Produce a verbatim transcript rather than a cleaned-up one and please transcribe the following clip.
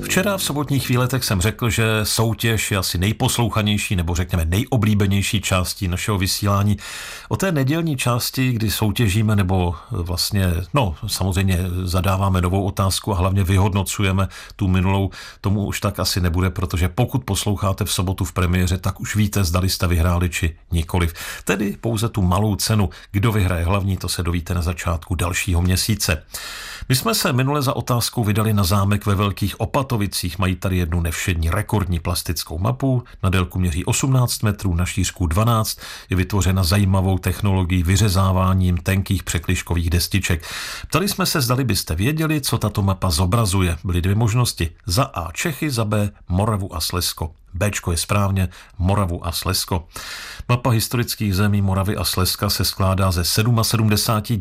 Včera v sobotních výletech jsem řekl, že soutěž je asi nejposlouchanější nebo řekněme nejoblíbenější částí našeho vysílání. O té nedělní části, kdy soutěžíme nebo vlastně, no samozřejmě zadáváme novou otázku a hlavně vyhodnocujeme tu minulou, tomu už tak asi nebude, protože pokud posloucháte v sobotu v premiéře, tak už víte, zdali jste vyhráli či nikoliv. Tedy pouze tu malou cenu, kdo vyhraje hlavní, to se dovíte na začátku dalšího měsíce. My jsme se minule za otázkou vydali na zámek ve Velkých Opatovicích. Mají tady jednu nevšední rekordní plastickou mapu. Na délku měří osmnáct metrů, na šířku dvanáct. Je vytvořena zajímavou technologií vyřezáváním tenkých překližkových destiček. Ptali jsme se, zdali byste věděli, co tato mapa zobrazuje. Byly dvě možnosti. Za A Čechy, za B Moravu a Slezsko. Bčko je správně, Moravu a Slezsko. Mapa historických zemí Moravy a Slezska se skládá ze sedmdesát sedm